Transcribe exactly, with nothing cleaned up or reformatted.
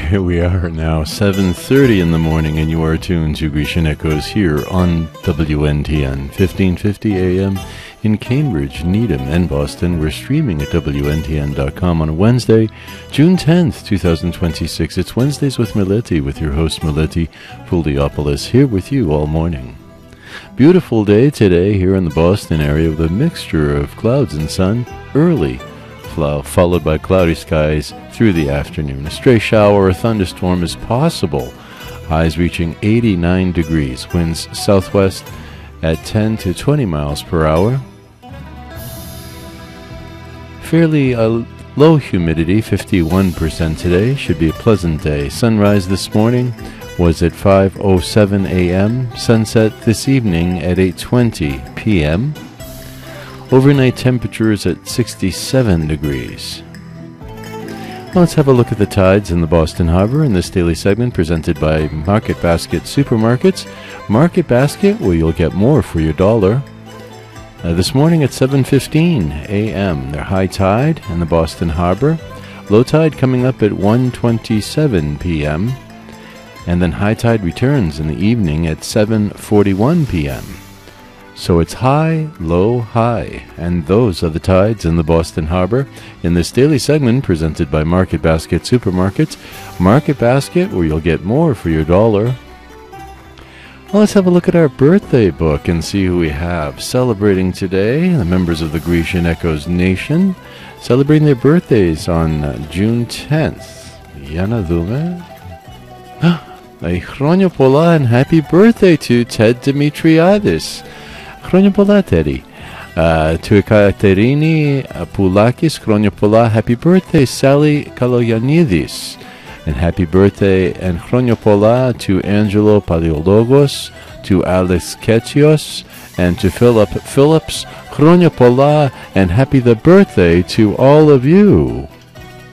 Here we are now, seven thirty in the morning, and you are tuned to Grecian Echoes here on W N T N, fifteen fifty A M in Cambridge, Needham, and Boston. We're streaming at W N T N dot com on a Wednesday, June tenth, twenty twenty-six. It's Wednesdays with Meleti, with your host Meleti Pouliopoulos, here with you all morning. Beautiful day today here in the Boston area with a mixture of clouds and sun early, followed by cloudy skies through the afternoon. A stray shower or thunderstorm is possible. Highs reaching eighty-nine degrees. Winds southwest at ten to twenty miles per hour. Fairly uh, low humidity, fifty-one percent today. Should be a pleasant day. Sunrise this morning was at five oh seven A M Sunset this evening at eight twenty P M Overnight temperatures at sixty-seven degrees. Well, let's have a look at the tides in the Boston Harbor in this daily segment presented by Market Basket Supermarkets. Market Basket, where you'll get more for your dollar. Uh, this morning at seven fifteen A M, their high tide in the Boston Harbor. Low tide coming up at one twenty-seven P M And then high tide returns in the evening at seven forty-one P M So it's high, low, high, and those are the tides in the Boston Harbor in this daily segment presented by Market Basket Supermarkets. Market Basket, where you'll get more for your dollar. Well, let's have a look at our birthday book and see who we have celebrating today. The members of the Grecian Echoes Nation celebrating their birthdays on uh, June tenth. Yana Dume. A Chronia Pola, and happy birthday to Ted Dimitriadis. Chronia Pola, Teddy. Uh, to Ekaterini Poulakis, Chronia Pola, happy birthday, Sally Kaloyanidis. And happy birthday and Chronia Pola to Angelo Paleologos, to Alex Ketios, and to Philip Phillips. Chronia Pola, and happy the birthday to all of you.